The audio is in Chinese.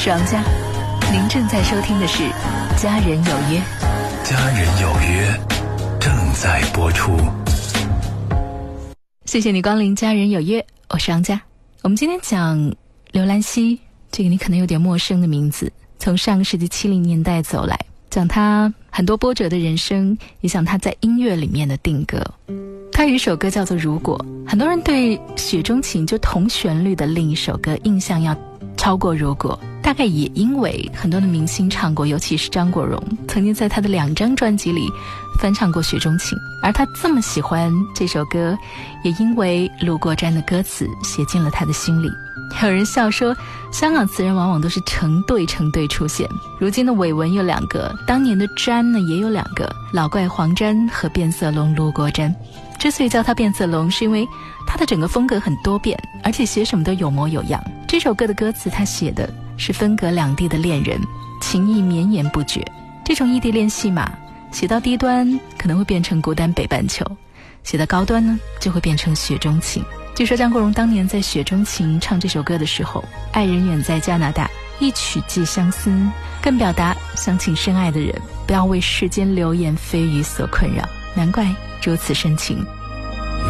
是王佳，您正在收听的是《家人有约》。 家人有约正在播出。 谢谢你光临《家人有约》，我是王佳。我们今天讲刘兰希，这个你可能有点陌生的名字，从上个世纪70年代走来，讲他很多波折的人生，也讲他在音乐里面的定格。他有一首歌叫做《如果》，很多人对雪中情就同旋律的另一首歌印象要超过《如果》，大概也因为很多的明星唱过，尤其是张国荣曾经在他的2张专辑里翻唱过《雪中情》，而他这么喜欢这首歌，也因为卢国沾的歌词写进了他的心里。有人笑说，香港词人往往都是成对出现，如今的伟文有2个，当年的沾呢也有2个，老怪黄沾和变色龙卢国沾。之所以叫他变色龙，是因为他的整个风格很多变，而且写什么都有模有样。这首歌的歌词他写的是分隔两地的恋人，情意绵延不绝。这种异地恋戏码写到低端可能会变成孤单北半球，写到高端呢就会变成雪中情。据说张国荣当年在雪中情唱这首歌的时候，爱人远在加拿大，一曲寄相思，更表达想请深爱的人不要为世间流言蜚语所困扰，难怪如此深情。